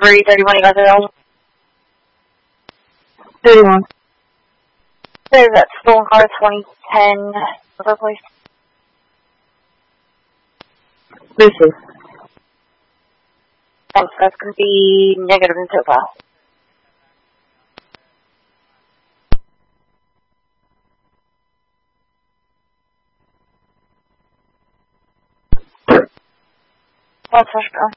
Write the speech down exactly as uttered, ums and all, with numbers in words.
three thirty-one, you guys are eligible. thirty-one. There's that stolen car, twenty ten, river, please. Lucy. Thanks, that's going to be negative in tow file. That's first go.